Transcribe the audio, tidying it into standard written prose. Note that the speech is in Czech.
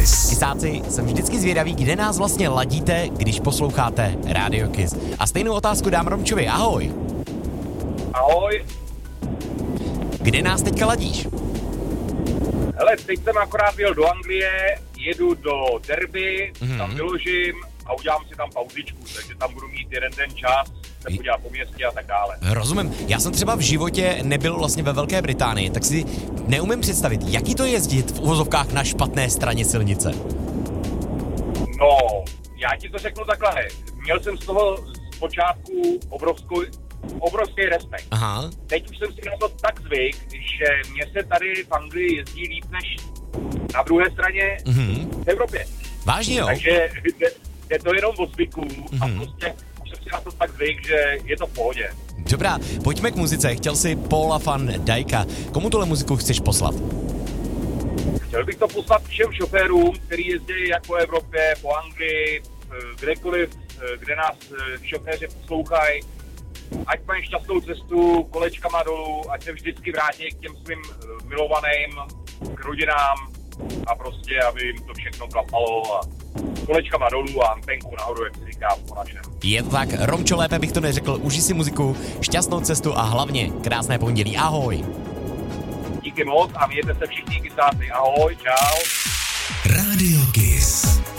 Kiss. Kysáci, jsem vždycky zvědavý, kde nás vlastně ladíte, když posloucháte Radio Kiss. A stejnou otázku dám Romčovi. Ahoj. Ahoj. Kde nás teďka ladíš? Hele, teď jsem akorát jel do Anglie, jedu do Derby, tam vyložím a udělám si tam pauzičku, takže tam budu mít jeden den čas, se podívat po městě a tak dále. Rozumím. Já jsem třeba v životě nebyl vlastně ve Velké Británii, tak si neumím představit, jaký to je jezdit v uvozovkách na špatné straně silnice. No, já ti to řeknu takhle. Měl jsem z toho zpočátku obrovský respekt. Aha. Teď už jsem si na to tak zvyk, že mě se tady v Anglii jezdí líp než na druhé straně v Evropě. Vážně jo? Takže je to jenom o zvyku a prostě už jsem si na to tak zvyk, že je to v pohodě. Dobrá, pojďme k muzice. Chtěl si Paula van Dijka. Komu tuhle muziku chceš poslat? Chtěl bych to poslat všem šoférům, kteří jezdí jak po Evropě, po Anglii, kdekoliv, kde nás šoféři poslouchají. Ať mají šťastnou cestu kolečkama dolů, ať se vždycky vrátí k těm svým milovaným, k rodinám a prostě, aby jim to všechno klapalo a kolečkama dolů a antenku nahoru, jak se říká po našem. Je to tak, Romčo, lépe bych to neřekl. Užij si muziku, šťastnou cestu a hlavně krásné pondělí. Ahoj. Díky moc a mějte se všichni kysáci. Ahoj, čau. Radio Kiss.